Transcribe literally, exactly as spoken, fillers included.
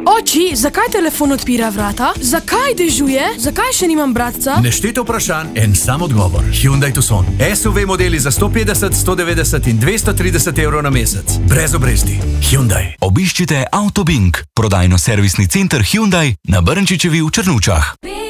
Oči, zakaj telefon odpira vrata? Zakaj dežuje? Zakaj še nimam bratca? Nešteto vprašanj, en sam odgovor. Hyundai Tucson. S U V modeli za sto petdeset, sto devetdeset in dvesto trideset evrov na mesec. Brez obresti. Hyundai. Obiščite Autobink, prodajno-servisni center Hyundai na Brnčičevi v Črnučah.